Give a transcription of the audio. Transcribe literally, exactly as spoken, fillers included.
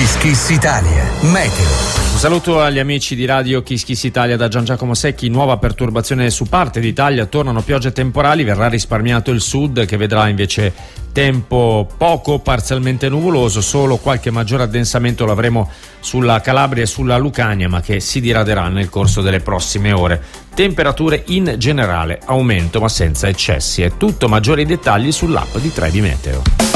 Kiss Kiss Italia. Meteo. Un saluto agli amici di Radio Kiss Kiss Italia da Gian Giacomo Secchi. Nuova perturbazione su parte d'Italia, tornano piogge temporali, verrà risparmiato il sud che vedrà invece tempo poco, parzialmente nuvoloso, solo qualche maggiore addensamento lo avremo sulla Calabria e sulla Lucania, ma che si diraderà nel corso delle prossime ore. Temperature in generale, aumento ma senza eccessi. È tutto, maggiori dettagli sull'app di Trebi Meteo.